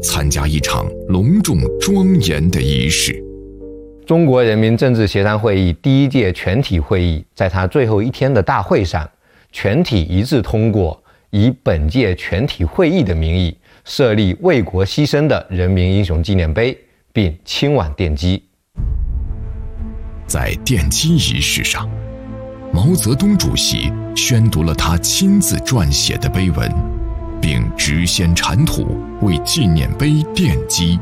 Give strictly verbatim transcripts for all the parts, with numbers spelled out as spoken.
参加一场隆重庄严的仪式。 中国人民政治协商会议第一届全体会议在它最后一天的大会上，全体一致通过以本届全体会议的名义设立为国牺牲的人民英雄纪念碑，并亲吻奠基。 在奠基仪式上，毛泽东主席宣读了他亲自撰写的碑文，并直掀铲土为纪念碑奠基。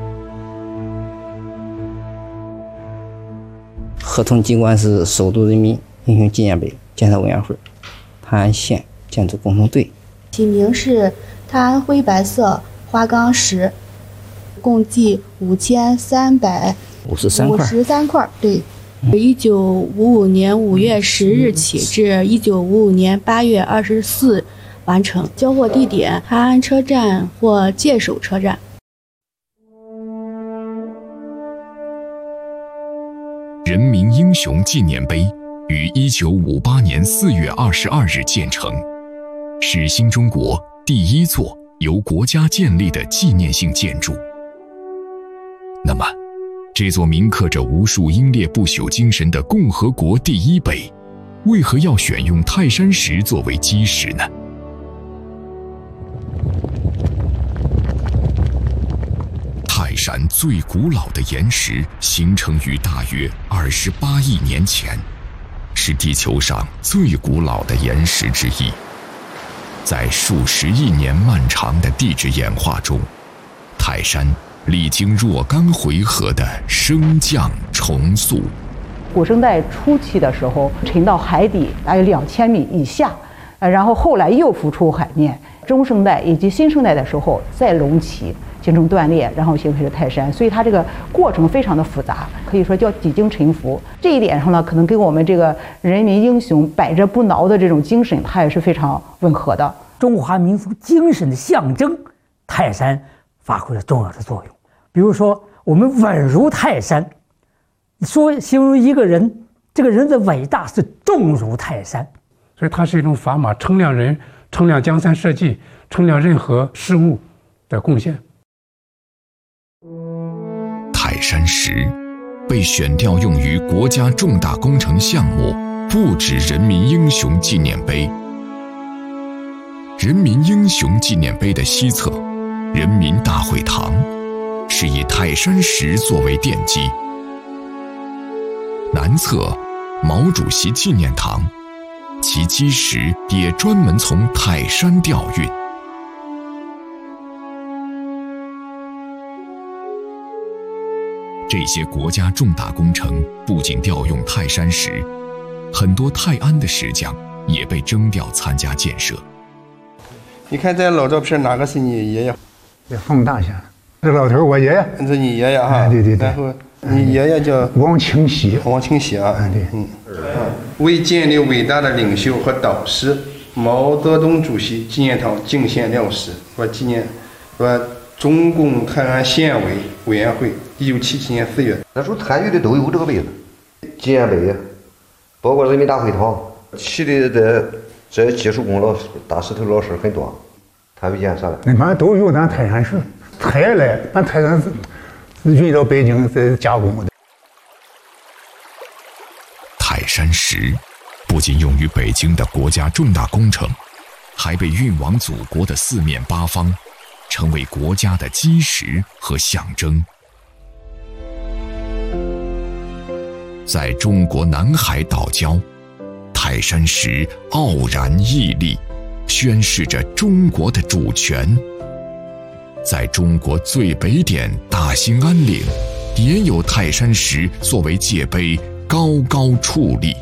合同机关是首都人民英雄纪念碑建设委员会、泰安县建筑工程队。 起名是泰安灰白色花岗石，共计五千三百五十三块。 五十三块，对。一九五五年五月十日起至一九五五年八月二十四完成。交货地点：泰安车站或界首车站。 人民英雄纪念碑于一九五八年四月二十二日建成，是新中国第一座由国家建立的纪念性建筑。那么，这座铭刻着无数英烈不朽精神的共和国第一碑，为何要选用泰山石作为基石呢？泰山最古老的岩石形成于大约二十八亿年前，是地球上最古老的岩石之一。在数十亿年漫长的地质演化中，泰山历经若干回合的升降重塑。 古生代初期的时候沉到海底大约两千米以下，呃，然后后来又浮出海面。中生代以及新生代的时候再隆起，形成断裂，然后形成泰山。所以它这个过程非常的复杂，可以说叫几经沉浮。这一点上呢，可能跟我们这个人民英雄百折不挠的这种精神，它也是非常吻合的。 中华民族精神的象征，泰山发挥了重要的作用。比如说，我们稳如泰山，说形容一个人，这个人的伟大是重如泰山。 所以它是一种砝码，称量人、称量江山社稷、称量任何事物的贡献。 泰山石被选调用于国家重大工程项目不止人民英雄纪念碑。人民英雄纪念碑的西侧，人民大会堂是以泰山石作为奠基，南侧毛主席纪念堂，其基石也专门从泰山调运。这些国家重大工程不仅调用泰山石，很多泰安的石匠也被征调参加建设。 你看这老照片，哪个是你爷爷？ 这放大下，这老头我爷爷。 这是你爷爷哈？ 哎、对对对。 然后你爷爷叫王清喜。 王清喜啊， 哎、对， 嗯。为建立伟大的领袖和导师毛泽东主席纪念堂敬献料石，说纪念，说中共泰安县委委员会一九七七年四月， 那时候参与的都有这个碑子，纪念碑，包括人民大会堂，起的这这技术工老师、大石头老师很多，他们建设的。 你们都有咱泰山石，泰来，咱泰山是运到北京再加工的。 泰山石不仅用于北京的国家重大工程，还被运往祖国的四面八方，成为国家的基石和象征。在中国南海岛礁，泰山石傲然屹立，宣示着中国的主权。在中国最北点大兴安岭，也有泰山石作为界碑高高矗立。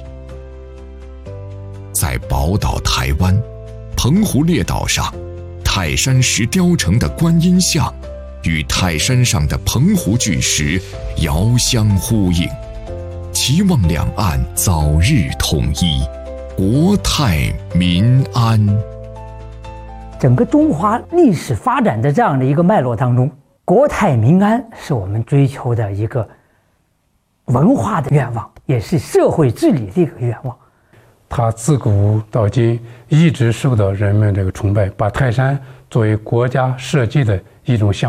在宝岛台湾、澎湖列岛上，泰山石雕成的观音像与泰山上的澎湖巨石遥相呼应，期望两岸早日统一，国泰民安。 整个中华历史发展的这样的一个脉络当中，国泰民安是我们追求的一个文化的愿望，也是社会治理的一个愿望。 它自古到今一直受到人们这个崇拜，把泰山作为国家社稷的一种象